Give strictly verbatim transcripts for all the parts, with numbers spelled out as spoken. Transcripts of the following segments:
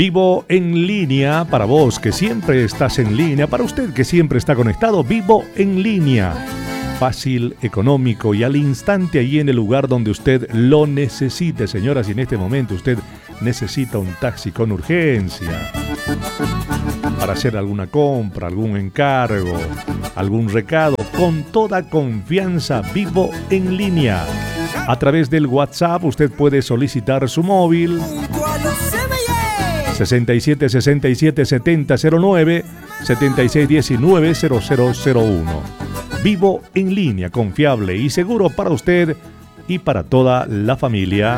Vivo en línea, para vos que siempre estás en línea, para usted que siempre está conectado, Vivo en línea. Fácil, económico y al instante allí en el lugar donde usted lo necesite. Señora, si en este momento usted necesita un taxi con urgencia para hacer alguna compra, algún encargo, algún recado, con toda confianza, Vivo en línea. A través del WhatsApp usted puede solicitar su móvil sesenta y siete sesenta y siete setenta cero nueve, setenta y seis diecinueve cero cero cero uno. Vivo en línea, confiable y seguro para usted y para toda la familia.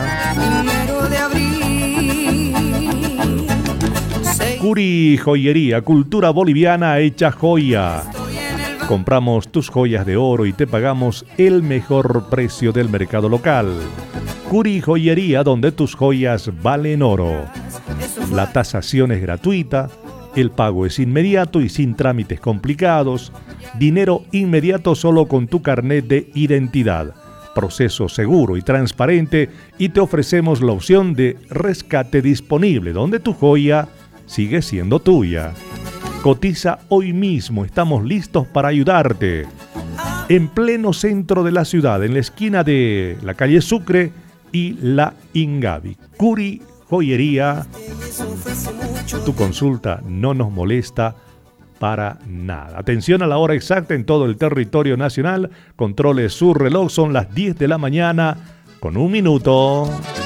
Curi Joyería, cultura boliviana hecha joya. Compramos tus joyas de oro y te pagamos el mejor precio del mercado local. Curi Joyería, donde tus joyas valen oro. La tasación es gratuita, el pago es inmediato y sin trámites complicados. Dinero inmediato solo con tu carnet de identidad. Proceso seguro y transparente, y te ofrecemos la opción de rescate disponible, donde tu joya sigue siendo tuya. Cotiza hoy mismo, estamos listos para ayudarte. En pleno centro de la ciudad, en la esquina de la calle Sucre y la Ingavi. Curi Joyería. Tu consulta no nos molesta para nada. Atención a la hora exacta en todo el territorio nacional. Controle su reloj, son las diez de la mañana con un minuto.